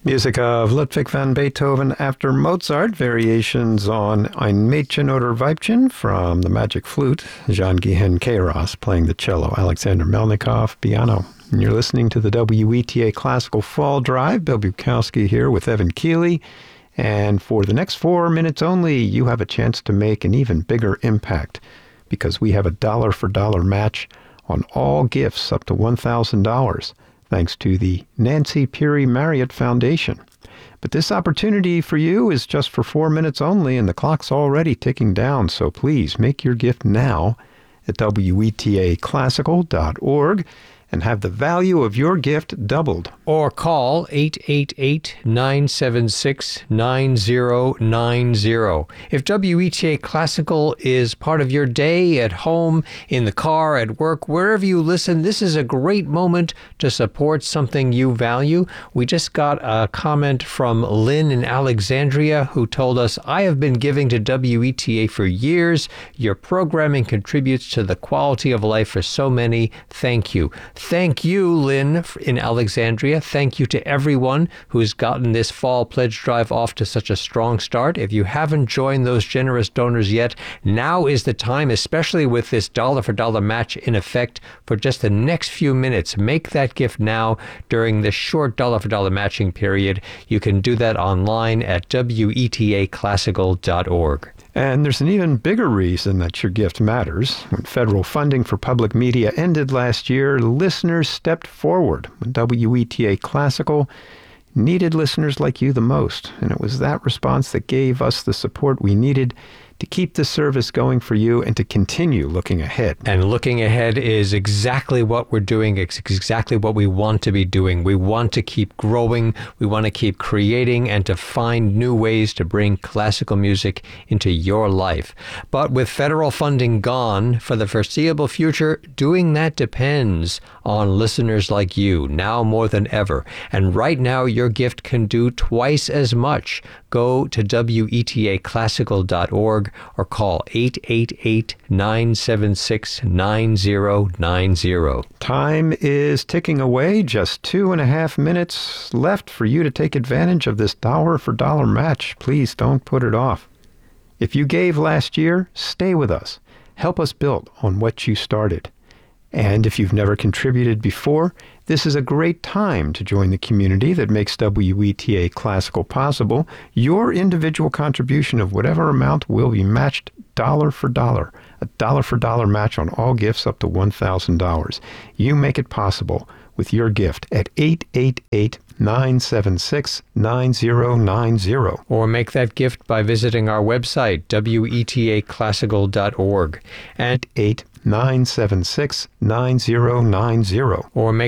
Music of Ludwig van Beethoven after Mozart, variations on Ein Mädchen oder Weibchen from the Magic Flute, Jean-Guihen Queyras playing the cello, Alexander Melnikov piano. And you're listening to the WETA Classical Fall Drive. Bill Bukowski here with Evan Keeley. And for the next 4 minutes only, you have a chance to make an even bigger impact because we have a dollar-for-dollar match on all gifts up to $1,000. Thanks to the Nancy Peary Marriott Foundation. But this opportunity for you is just for 4 minutes only, and the clock's already ticking down, so please make your gift now at wetaclassical.org and have the value of your gift doubled. Or call 888-976-9090. If WETA Classical is part of your day, at home, in the car, at work, wherever you listen, this is a great moment to support something you value. We just got a comment from Lynn in Alexandria who told us, I have been giving to WETA for years. Your programming contributes to the quality of life for so many. Thank you. Thank you, Lynn in Alexandria. Thank you to everyone who's gotten this fall pledge drive off to such a strong start. If you haven't joined those generous donors yet, now is the time, especially with this dollar-for-dollar match in effect for just the next few minutes. Make that gift now during this short dollar-for-dollar matching period. You can do that online at wetaclassical.org. And there's an even bigger reason that your gift matters. When federal funding for public media ended last year, listeners stepped forward. When WETA Classical needed listeners like you the most. And it was that response that gave us the support we needed to keep the service going for you and to continue looking ahead. And looking ahead is exactly what we're doing. It's exactly what we want to be doing. We want to keep growing. We want to keep creating and to find new ways to bring classical music into your life. But with federal funding gone for the foreseeable future, doing that depends on listeners like you, now more than ever. And right now, your gift can do twice as much. Go to wetaclassical.org or call 888-976-9090. Time is ticking away. Just 2.5 minutes left for you to take advantage of this dollar-for-dollar match. Please don't put it off. If you gave last year, stay with us. Help us build on what you started. And if you've never contributed before, this is a great time to join the community that makes WETA Classical possible. Your individual contribution of whatever amount will be matched dollar for dollar. A dollar-for-dollar match on all gifts up to $1,000. You make it possible with your gift at 888-976-9090. Or make that gift by visiting our website, wetaclassical.org. And 888-976-9090. Or make